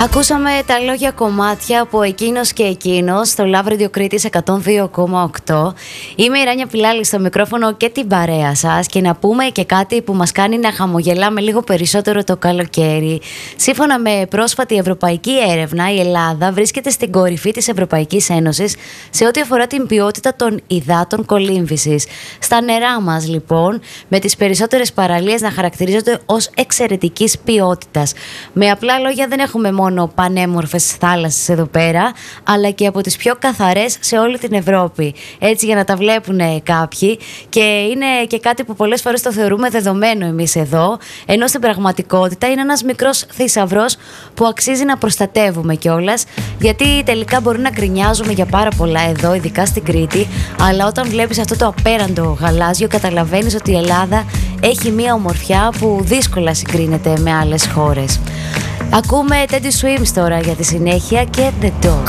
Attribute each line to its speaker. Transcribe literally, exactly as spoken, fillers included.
Speaker 1: Ακούσαμε τα λόγια κομμάτια από εκείνος και εκείνος στο Love Radio Κρήτης εκατόν δύο κόμμα οκτώ. Είμαι η Ράνια Πιλάλη στο μικρόφωνο και την παρέα σας, και να πούμε και κάτι που μας κάνει να χαμογελάμε λίγο περισσότερο το καλοκαίρι. Σύμφωνα με πρόσφατη ευρωπαϊκή έρευνα, η Ελλάδα βρίσκεται στην κορυφή της Ευρωπαϊκής Ένωσης σε ό,τι αφορά την ποιότητα των υδάτων κολύμβησης. Στα νερά μας, λοιπόν, με τις περισσότερες παραλίες να χαρακτηρίζονται ως εξαιρετικής ποιότητας. Με απλά λόγια, δεν έχουμε μόνο μόνο πανέμορφες θάλασσες εδώ πέρα, αλλά και από τις πιο καθαρές σε όλη την Ευρώπη. Έτσι, για να τα βλέπουν κάποιοι, και είναι και κάτι που πολλές φορές το θεωρούμε δεδομένο εμείς εδώ, ενώ στην πραγματικότητα είναι ένας μικρός θησαυρός που αξίζει να προστατεύουμε κιόλας, γιατί τελικά μπορεί να γκρινιάζουμε για πάρα πολλά εδώ, ειδικά στην Κρήτη, αλλά όταν βλέπεις αυτό το απέραντο γαλάζιο, καταλαβαίνεις ότι η Ελλάδα έχει μια ομορφιά που δύσκολα συγκρίνεται με άλλες χώρες. Ακούμε Teddy Swims τώρα για τη συνέχεια και The Dog.